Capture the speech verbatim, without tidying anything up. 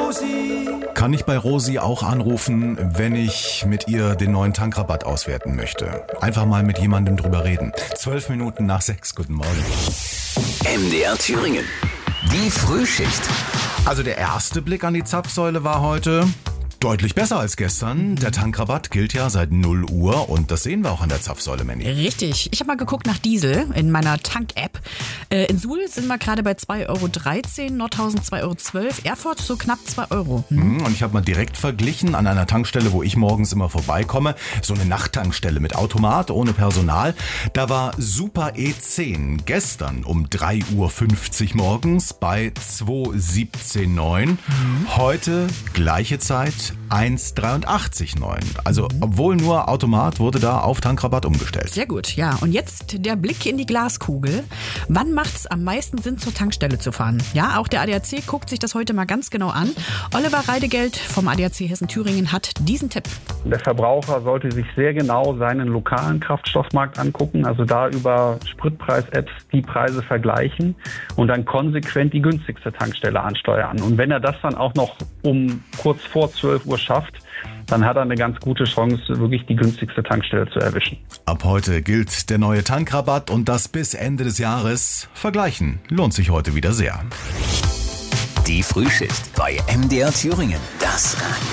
Rosi. Kann ich bei Rosi auch anrufen, wenn ich mit ihr den neuen Tankrabatt auswerten möchte? Einfach mal mit jemandem drüber reden. Zwölf Minuten nach sechs, guten Morgen. M D R Thüringen, die Frühschicht. Also der erste Blick an die Zapfsäule war heute deutlich besser als gestern. Der Tankrabatt gilt ja seit null Uhr und das sehen wir auch an der Zapfsäule, Manny. Richtig. Ich habe mal geguckt nach Diesel in meiner Tank-App. Äh, in Suhl sind wir gerade bei zwei Euro dreizehn, Nordhausen zwei Euro zwölf, Erfurt so knapp zwei Euro. Hm. Und ich habe mal direkt verglichen an einer Tankstelle, wo ich morgens immer vorbeikomme. So eine Nachttankstelle mit Automat, ohne Personal. Da war Super E zehn gestern um drei Uhr fünfzig morgens bei zwei siebzehn neun. Mhm. Heute gleiche Zeit eins dreiundachtzig neun. Also mhm. obwohl nur Automat, wurde da auf Tankrabatt umgestellt. Sehr gut, ja. Und jetzt der Blick in die Glaskugel. Wann macht es am meisten Sinn, zur Tankstelle zu fahren? Ja, auch der A D A C guckt sich das heute mal ganz genau an. Oliver Reidegeld vom A D A C Hessen-Thüringen hat diesen Tipp. Der Verbraucher sollte sich sehr genau seinen lokalen Kraftstoffmarkt angucken, also da über Spritpreis-Apps die Preise vergleichen und dann konsequent die günstigste Tankstelle ansteuern. Und wenn er das dann auch noch um kurz vor zwölf Uhr schafft, dann hat er eine ganz gute Chance, wirklich die günstigste Tankstelle zu erwischen. Ab heute gilt der neue Tankrabatt und das bis Ende des Jahres. Vergleichen lohnt sich heute wieder sehr. Die Frühschicht bei M D R Thüringen. Das Radio.